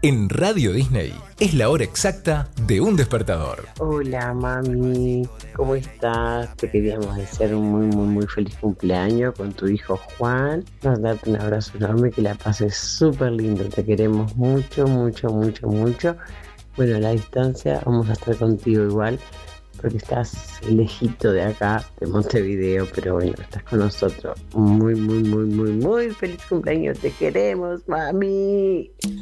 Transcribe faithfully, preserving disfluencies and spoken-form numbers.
En Radio Disney es la hora exacta de un despertador. Hola mami, ¿cómo estás? Te queríamos desear un muy muy muy feliz cumpleaños con tu hijo Juan. Mandarte un abrazo enorme, que la pases súper lindo. Te queremos mucho, mucho, mucho, mucho. Bueno, a la distancia vamos a estar contigo igual, porque estás lejito de acá, de Montevideo, pero bueno, estás con nosotros. Muy, muy, muy, muy, muy feliz cumpleaños. Te queremos, mami.